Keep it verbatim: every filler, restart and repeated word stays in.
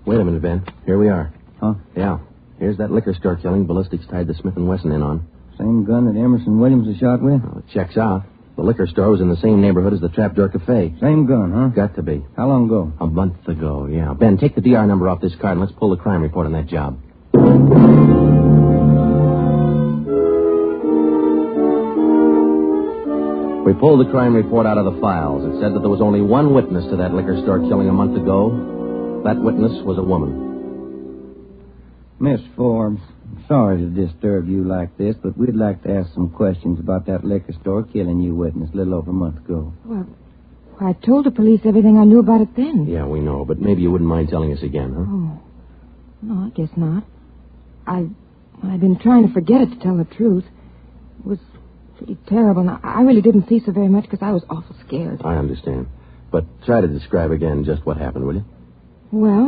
Wait a minute, Ben. Here we are. Huh? Yeah. Here's that liquor store killing ballistics tied the Smith and Wesson in on. Same gun that Emerson Williams was shot with? Well, it checks out. The liquor store was in the same neighborhood as the Trapdoor Cafe. Same gun, huh? Got to be. How long ago? A month ago, yeah. Ben, take the D R number off this card and let's pull the crime report on that job. We pulled the crime report out of the files. It said that there was only one witness to that liquor store killing a month ago. That witness was a woman. Miss Forbes, I'm sorry to disturb you like this, but we'd like to ask some questions about that liquor store killing you witness a little over a month ago. Well, I told the police everything I knew about it then. Yeah, we know, but maybe you wouldn't mind telling us again, huh? Oh. No, I guess not. I, I've been trying to forget it, to tell the truth. It was pretty terrible. Now, I really didn't see so very much because I was awful scared. I understand. But try to describe again just what happened, will you? Well,